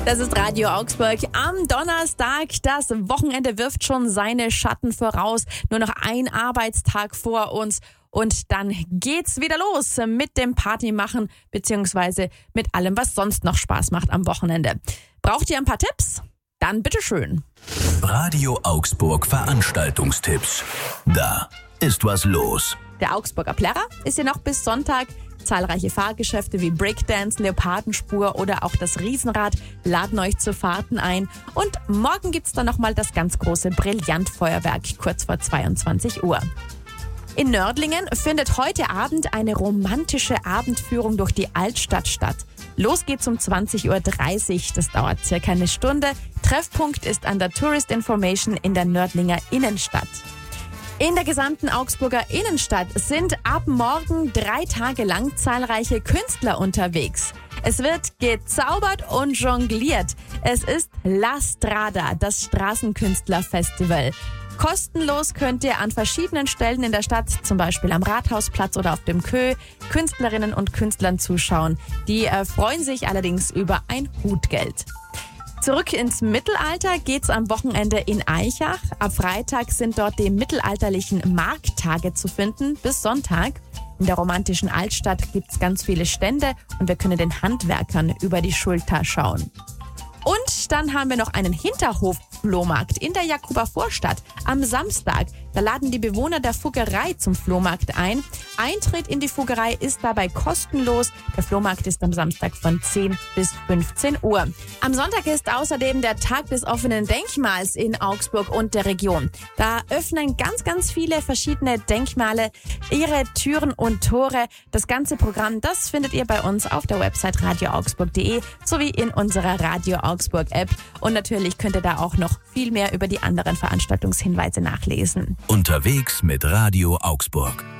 Das ist Radio Augsburg am Donnerstag. Das Wochenende wirft schon seine Schatten voraus. Nur noch ein Arbeitstag vor uns. Und dann geht's wieder los mit dem Partymachen beziehungsweise mit allem, was sonst noch Spaß macht am Wochenende. Braucht ihr ein paar Tipps? Dann bitteschön. Radio Augsburg Veranstaltungstipps. Da ist was los. Der Augsburger Plärrer ist ja noch bis Sonntag. Zahlreiche Fahrgeschäfte wie Breakdance, Leopardenspur oder auch das Riesenrad laden euch zu Fahrten ein. Und morgen gibt's dann nochmal das ganz große Brillantfeuerwerk kurz vor 22 Uhr. In Nördlingen findet heute Abend eine romantische Abendführung durch die Altstadt statt. Los geht's um 20.30 Uhr. Das dauert circa eine Stunde. Treffpunkt ist an der Tourist Information in der Nördlinger Innenstadt. In der gesamten Augsburger Innenstadt sind ab morgen 3 Tage lang zahlreiche Künstler unterwegs. Es wird gezaubert und jongliert. Es ist La Strada, das Straßenkünstlerfestival. Kostenlos könnt ihr an verschiedenen Stellen in der Stadt, zum Beispiel am Rathausplatz oder auf dem Kö, Künstlerinnen und Künstlern zuschauen. Die freuen sich allerdings über ein Hutgeld. Zurück ins Mittelalter geht's am Wochenende in Aichach. Ab Freitag sind dort die mittelalterlichen Markttage zu finden, bis Sonntag. In der romantischen Altstadt gibt's ganz viele Stände und wir können den Handwerkern über die Schulter schauen. Und dann haben wir noch einen Hinterhof-Flohmarkt in der Jakober Vorstadt am Samstag. Da laden die Bewohner der Fuggerei zum Flohmarkt ein. Eintritt in die Fuggerei ist dabei kostenlos. Der Flohmarkt ist am Samstag von 10 bis 15 Uhr. Am Sonntag ist außerdem der Tag des offenen Denkmals in Augsburg und der Region. Da öffnen ganz viele verschiedene Denkmale ihre Türen und Tore. Das ganze Programm, das findet ihr bei uns auf der Website radioaugsburg.de sowie in unserer Radio Augsburg App. Und natürlich könnt ihr da auch noch viel mehr über die anderen Veranstaltungshinweise nachlesen. Unterwegs mit Radio Augsburg.